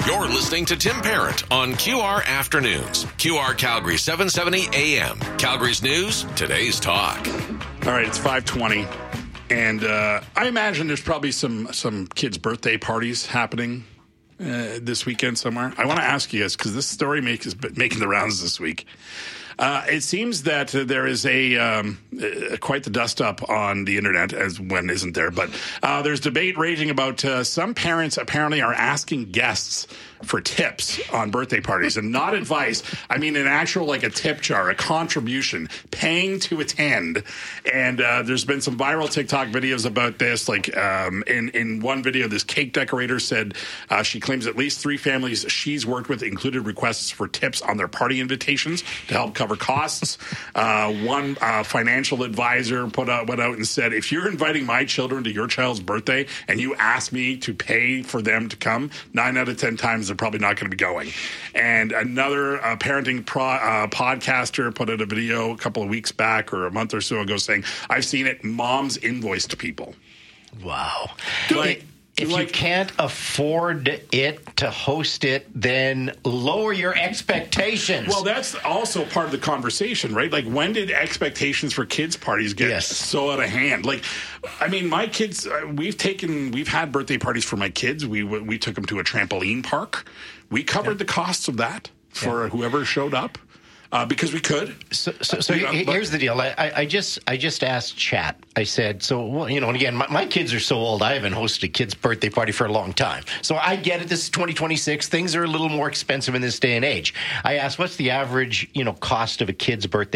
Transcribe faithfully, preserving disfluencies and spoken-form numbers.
You're listening to Tim Parent on Q R Afternoons. Q R Calgary seven seventy A M. Calgary's news, today's talk. All right, it's five twenty, and uh, I imagine there's probably some, some kids' birthday parties happening uh, this weekend somewhere. I want to ask you guys, because this story make, is making the rounds this week. Uh, it seems that uh, there is a um, uh, quite the dust-up on the internet, as when isn't there, but uh, there's debate raging about uh, some parents apparently are asking guests for tips on birthday parties, and not advice. I mean, an actual, like a tip jar, a contribution, paying to attend. And uh, there's been some viral TikTok videos about this. Like um, in, in one video, this cake decorator said uh, she claims at least three families she's worked with included requests for tips on their party invitations to help cover costs. Uh, one uh, financial advisor put out, went out and said, if you're inviting my children to your child's birthday and you ask me to pay for them to come, nine out of ten times they're probably not going to be going. And another uh, parenting pro, uh, podcaster put out a video a couple of weeks back or a month or so ago saying, I've seen it, moms invoiced people. Wow. Like, If like, you can't afford it to host it, then lower your expectations. Well, that's also part of the conversation, right? Like, when did expectations for kids' parties get yes. so out of hand? Like, I mean, my kids, uh, we've taken, we've had birthday parties for my kids. We we took them to a trampoline park. We covered yeah. the costs of that for yeah. whoever showed up. Uh, because we could. So, so, so uh, here's the deal. I, I just, I just asked Chat. I said, so well, you know, and again, my, my kids are so old. I haven't hosted a kid's birthday party for a long time. So I get it. This is twenty twenty-six. Things are a little more expensive in this day and age. I asked, what's the average, you know, cost of a kid's birthday